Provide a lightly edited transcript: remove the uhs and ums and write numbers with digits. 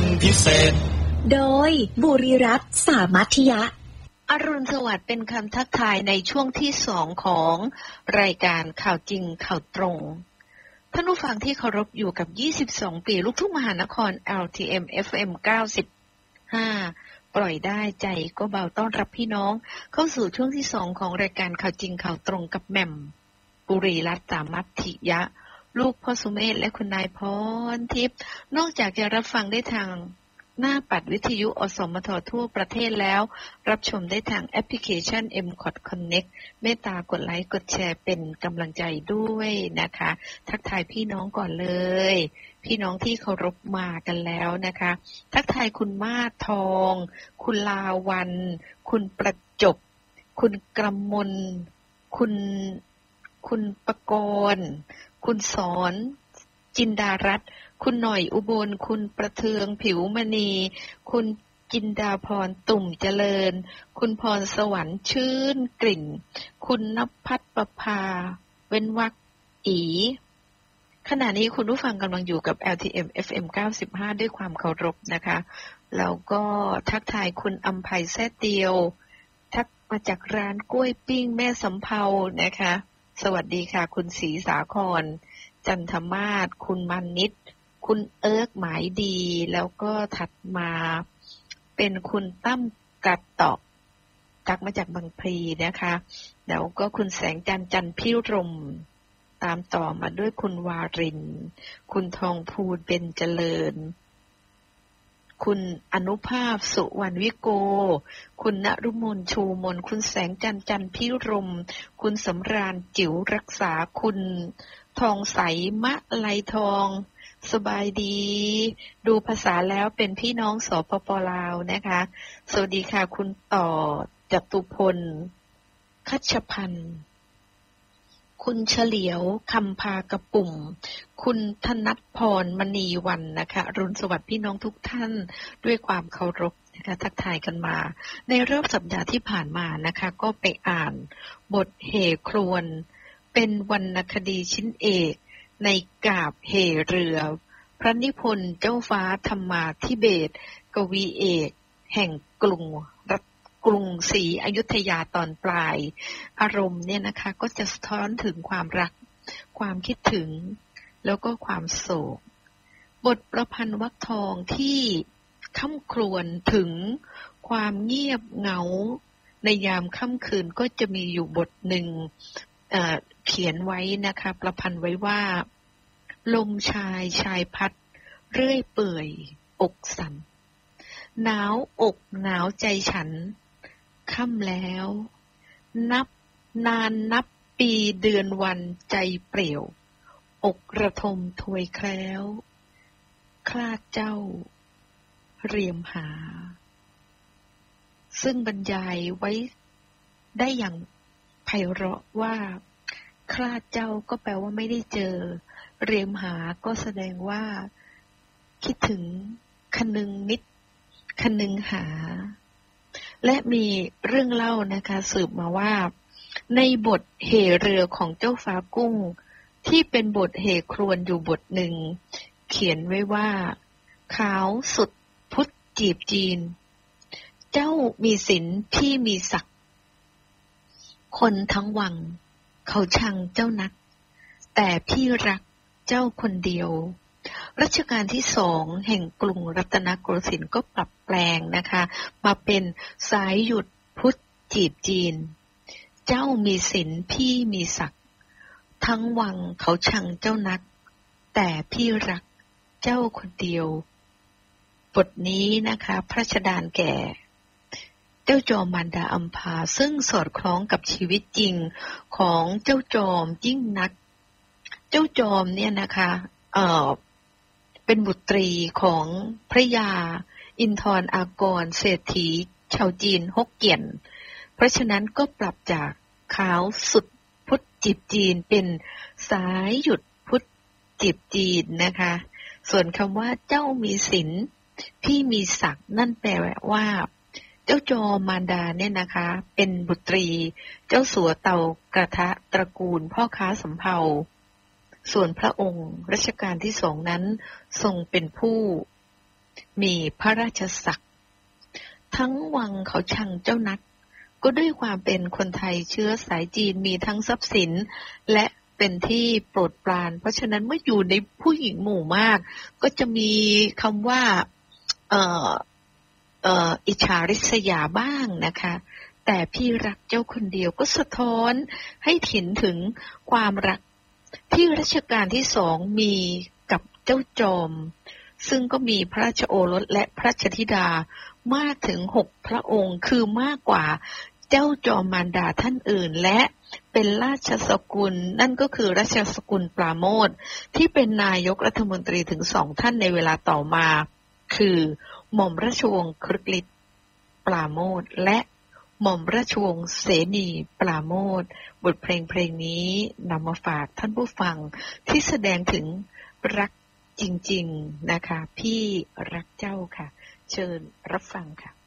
พิเศษโดยบุรีรัตน์สามัคยะอรุณสวัสดิ์เป็นคำทักทายในช่วงที่2ของรายการข่าวจริงข่าวตรงท่านผู้ฟังที่เคารพอยู่กับ22ปีลูกทุ่งมหานคร LTM FM 95ปล่อยได้ใจก็เบาต้อนรับพี่น้องเข้าสู่ช่วงที่2ของรายการข่าวจริงข่าวตรงกับแหม่มบุรีรัตน์สามัคยะลูกพ่อสุเมธและคุณนายพรทิพย์นอกจากจะรับฟังได้ทางหน้าปัดวิทยุอสมททั่วประเทศแล้วรับชมได้ทางแอปพลิเคชัน MCOT Connect เมตตากดไลค์กดแชร์เป็นกำลังใจด้วยนะคะทักทายพี่น้องก่อนเลยพี่น้องที่เคารพมากันแล้วนะคะทักทายคุณมาศทองคุณลาวันคุณประจบคุณกำมลคุณประกรณ์คุณสอนจินดารัตน์คุณหน่อยอุบลคุณประเทืองผิวมณีคุณจินดาพรตุ่มเจริญคุณพรสวรรค์ชื่นกลิ่นคุณณภัทรประภาเว้นวรรคอีขณะนี้คุณผู้ฟังกำลังอยู่กับ LTM FM 95ด้วยความเคารพนะคะแล้วก็ทักทายคุณอำไพแซ่เตียวทักมาจากร้านกล้วยปิ้งแม่สำเภานะคะสวัสดีค่ะคุณศรีสาครจันทมาศคุณมานิตคุณเอิร์กหมายดีแล้วก็ถัดมาเป็นคุณตั้มกัดตอกทักมาจากบางพลีนะคะแล้วก็คุณแสงจันทร์พิรมตามต่อมาด้วยคุณวารินคุณทองพูนเป็นเจริญคุณอนุภาพสุวรรณวิโกคุณณรุมนชูมนคุณแสงจันทร์พิรมคุณสำราญจิ๋วรักษาคุณทองใสมะไลทองสบายดีดูภาษาแล้วเป็นพี่น้องสปป.ลาวนะคะสวัสดีค่ะคุณต่อจตุพลคัชพันธ์คุณเฉลียวคำพากระปุ่มคุณธนัทพรมณีวันนะคะรุณสวัสดิ์พี่น้องทุกท่านด้วยความเคารพนะคะทักทายกันมาในรอบสัปดาห์ที่ผ่านมานะคะก็ไปอ่านบทเหครวญเป็นวรรณคดีชิ้นเอกในกาบเหเรือพระนิพนธ์เจ้าฟ้าธรรมาธิเบศรกวีเอกแห่งกรุงศรีอยุธยาตอนปลายอารมณ์เนี่ยนะคะก็จะสะท้อนถึงความรักความคิดถึงแล้วก็ความโศกบทประพันธ์วรรคทองที่ค่ำครวญถึงความเงียบเหงาในยามค่ำคืนก็จะมีอยู่บทหนึ่งเขียนไว้นะคะประพันธ์ไว้ว่าลมชายพัดเรื่อยเปื่อยอกสั่นหนาวอกหนาวใจฉันค่ำแล้วนับปีเดือนวันใจเปลี่ยวอกระทมถวยแคล้วคลาดเจ้าเรียมหาซึ่งบรรยายไว้ได้อย่างไพเราะว่าคลาดเจ้าก็แปลว่าไม่ได้เจอเรียมหาก็แสดงว่าคิดถึงคนึงนิดคนึงหาและมีเรื่องเล่านะคะสืบมาว่าในบทเหเรือของเจ้าฟ้ากุ้งที่เป็นบทเหครวญอยู่บทหนึ่งเขียนไว้ว่าขาวสุดพุทธจีบจีนเจ้ามีศิลป์พี่มีศักดิ์คนทั้งวังเขาชังเจ้านักแต่พี่รักเจ้าคนเดียวรัชกาลที่2แห่งกรุงรัตนโกสินทร์ก็ปรับแปลงนะคะมาเป็นสายหยุดพุทธจีบจีนเจ้ามีศิลป์พี่มีศักดิ์ทั้งวังเขาชังเจ้านักแต่พี่รักเจ้าคนเดียวบทนี้นะคะพระราชดานแก่เจ้าจอมมารดาอัมพาซึ่งสอดคล้องกับชีวิตจริงของเจ้าจอมยิ่งนักเจ้าจอมเนี่ยนะคะเป็นบุตรีของพระยาอินทรอากรเศรษฐีชาวจีนฮกเกี้ยนเพราะฉะนั้นก็ปรับจากขาวสุดพุทธจีบจีนเป็นสายหยุดพุทธจีบจีนนะคะส่วนคำว่าเจ้ามีศิลป์พี่มีศักดิ์นั่นแปลว่าเจ้าจอมมารดาเนี่ยนะคะเป็นบุตรีเจ้าสัวเตากระทะตระกูลพ่อค้าสำเภาส่วนพระองค์รัชกาลที่2นั้นทรงเป็นผู้มีพระราชศักดิ์ทั้งวังเขาชังเจ้านัดก็ด้วยความเป็นคนไทยเชื้อสายจีนมีทั้งทรัพย์สินและเป็นที่โปรดปรานเพราะฉะนั้นเมื่ออยู่ในผู้หญิงหมู่มากก็จะมีคำว่าอิจฉาริษยาบ้างนะคะแต่พี่รักเจ้าคนเดียวก็สะท้อนให้เห็นถึงความรักที่รัชกาลที่2มีกับเจ้าจอมซึ่งก็มีพระราชโอรสและพระราชธิดามากถึง6พระองค์คือมากกว่าเจ้าจอมมารดาท่านอื่นและเป็นราชสกุลนั่นก็คือราชสกุลปราโมทย์ที่เป็นนายกรัฐมนตรีถึง2ท่านในเวลาต่อมาคือหม่อมราชวงศ์ครึกฤทธิ์ปราโมทย์และหม่อมราชวงศ์เสนีปราโมทย์บทเพลงนี้นำมาฝากท่านผู้ฟังที่แสดงถึงรักจริงๆนะคะพี่รักเจ้าค่ะเชิญรับฟังค่ะ